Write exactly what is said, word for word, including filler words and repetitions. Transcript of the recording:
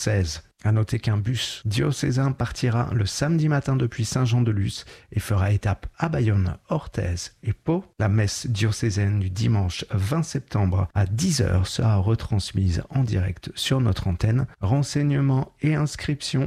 seize. À noter qu'un bus diocésain partira le samedi matin depuis Saint-Jean-de-Luz et fera étape à Bayonne, Orthez et Pau. La messe diocésaine du dimanche vingt septembre à dix heures sera retransmise en direct sur notre antenne. Renseignements et inscriptions